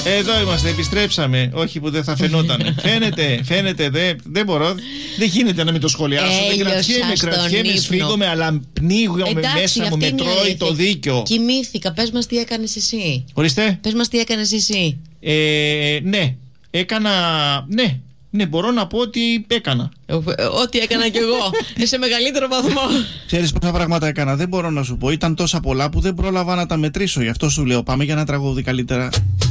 Εδώ είμαστε, επιστρέψαμε. Όχι που δεν θα φαινόταν. Φαίνεται, δεν μπορώ. Δεν γίνεται να μην το σχολιάσω. Κρατιέμαι, σφίγγομαι, αλλά πνίγομαι μέσα μου, με τρώει το δίκιο. Κοιμήθηκα, πες μας τι έκανες εσύ. Ορίστε. Πες μας τι έκανες εσύ. Ναι, έκανα. Ναι, μπορώ να πω ότι έκανα. Ό,τι έκανα κι εγώ. Σε μεγαλύτερο βαθμό. Ξέρεις πόσα πράγματα έκανα, δεν μπορώ να σου πω. Ήταν τόσα πολλά που δεν πρόλαβα να τα μετρήσω. Γι' αυτό σου λέω, πάμε για ένα τραγούδι καλύτερα.